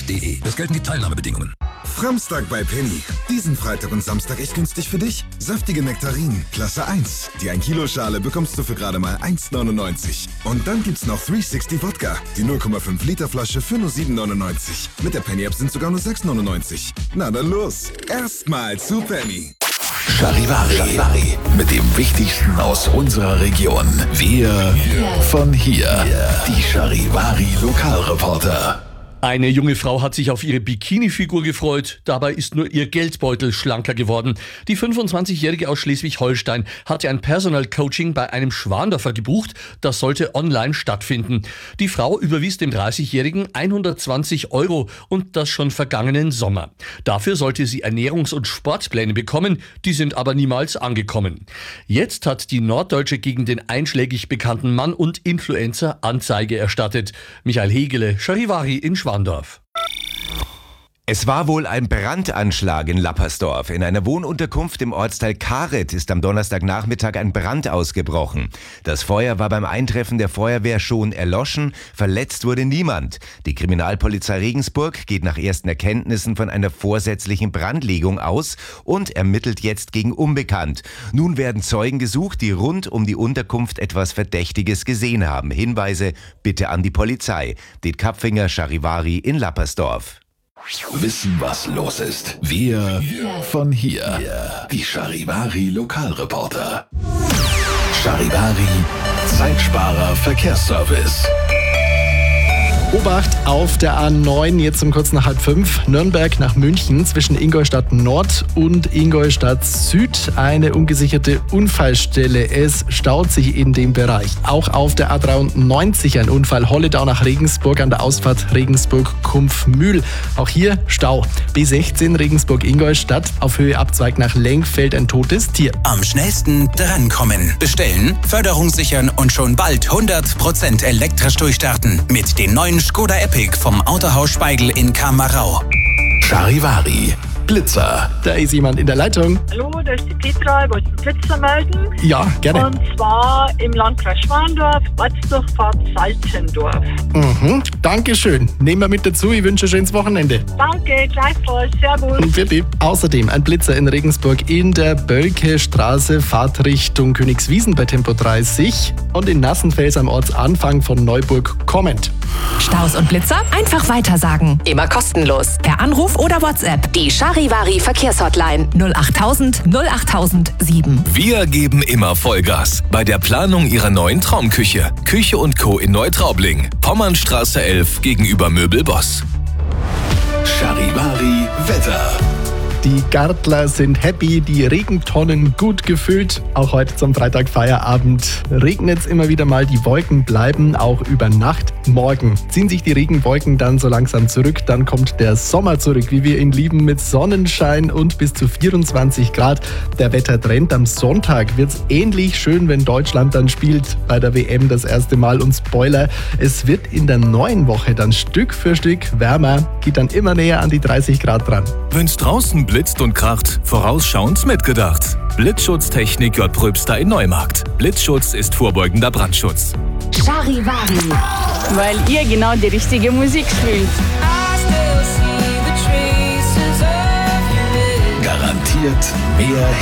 pennymarkt.de. Es gelten die Teilnahmebedingungen. Framstag bei Penny. Diesen Freitag und Samstag echt günstig für dich. Saftige Nektarinen, Klasse 1. Die 1 Kilo Schale bekommst du für gerade mal 1,99. Und dann gibt's noch 360 Wodka. Die 0,5 Liter Flasche für nur 7,99. Mit der Penny App sind sogar nur 6,99. Na dann los. Erstmal zu Penny. Charivari. Mit dem Wichtigsten aus unserer Region. Wir von hier. Die Charivari Lokalreporter. Eine junge Frau hat sich auf ihre Bikini-Figur gefreut, dabei ist nur ihr Geldbeutel schlanker geworden. Die 25-Jährige aus Schleswig-Holstein hatte ein Personal Coaching bei einem Schwandorfer gebucht, das sollte online stattfinden. Die Frau überwies dem 30-Jährigen 120 € und das schon vergangenen Sommer. Dafür sollte sie Ernährungs- und Sportpläne bekommen, die sind aber niemals angekommen. Jetzt hat die Norddeutsche gegen den einschlägig bekannten Mann und Influencer Anzeige erstattet. Michael Hegele, Charivari in Schwandorf. Es war wohl ein Brandanschlag in Lappersdorf. In einer Wohnunterkunft im Ortsteil Karet ist am Donnerstagnachmittag ein Brand ausgebrochen. Das Feuer war beim Eintreffen der Feuerwehr schon erloschen, verletzt wurde niemand. Die Kriminalpolizei Regensburg geht nach ersten Erkenntnissen von einer vorsätzlichen Brandlegung aus und ermittelt jetzt gegen Unbekannt. Nun werden Zeugen gesucht, die rund um die Unterkunft etwas Verdächtiges gesehen haben. Hinweise bitte an die Polizei. Det Kapfinger, Charivari in Lappersdorf. Wissen, was los ist. Wir von hier. Die Charivari Lokalreporter. Charivari Zeitsparer Verkehrsservice. Obacht auf der A9, jetzt um kurz nach 4:30, Nürnberg nach München, zwischen Ingolstadt Nord und Ingolstadt Süd. Eine ungesicherte Unfallstelle. Es staut sich in dem Bereich. Auch auf der A93 ein Unfall, Holledau nach Regensburg an der Ausfahrt Regensburg-Kumpfmühl. Auch hier Stau. B16 Regensburg-Ingolstadt, auf Höhe Abzweig nach Lengfeld ein totes Tier. Am schnellsten drankommen. Bestellen, Förderung sichern und schon bald 100% elektrisch durchstarten mit den neuen Skoda Epic vom Autohaus Speigl in Kamerau. Charivari Blitzer. Da ist jemand in der Leitung. Hallo, da ist die Petra, ich wollte einen Blitzer melden. Ja, gerne. Und zwar im Landkreis Schwandorf, Ortsdurchfahrt Salzendorf. Dankeschön. Nehmen wir mit dazu. Ich wünsche ein schönes Wochenende. Danke, gleichfalls. Servus. Und für die. Außerdem ein Blitzer in Regensburg in der Bölke-Straße, Fahrtrichtung Königswiesen bei Tempo 30 und in Nassenfels am Ortsanfang von Neuburg kommend. Staus und Blitzer einfach weitersagen. Immer kostenlos. Per Anruf oder WhatsApp. Die Charivari Verkehrshotline 08000 08007. Wir geben immer Vollgas bei der Planung Ihrer neuen Traumküche. Küche & Co. in Neutraubling. Pommernstraße 11 gegenüber Möbelboss. Charivari Wetter. Die Gartler sind happy, die Regentonnen gut gefüllt. Auch heute zum Freitag Feierabend regnet es immer wieder mal. Die Wolken bleiben auch über Nacht. Morgen ziehen sich die Regenwolken dann so langsam zurück. Dann kommt der Sommer zurück, wie wir ihn lieben, mit Sonnenschein und bis zu 24 Grad. Der Wettertrend am Sonntag wird es ähnlich schön, wenn Deutschland dann spielt bei der WM das erste Mal. Und Spoiler, es wird in der neuen Woche dann Stück für Stück wärmer, geht dann immer näher an die 30 Grad dran. Wenn's draußen blitzt und kracht, vorausschauend mitgedacht. Blitzschutztechnik J. Pröbster in Neumarkt. Blitzschutz ist vorbeugender Brandschutz. Charivari. Weil ihr genau die richtige Musik spielt. Garantiert mehr